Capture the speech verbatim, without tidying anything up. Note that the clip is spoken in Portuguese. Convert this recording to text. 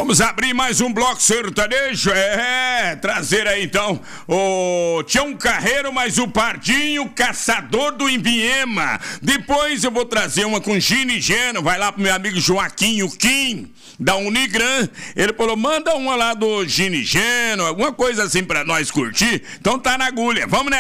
Vamos abrir mais um bloco sertanejo, é, trazer aí então o Tião Carreiro mais o Pardinho, Caçador do Imbiema. Depois eu vou trazer uma com Gini Geno, vai lá pro meu amigo Joaquim, o Kim, da Unigran. Ele falou, manda uma lá do Gini Geno, alguma coisa assim pra nós curtir. Então tá na agulha, vamos nessa.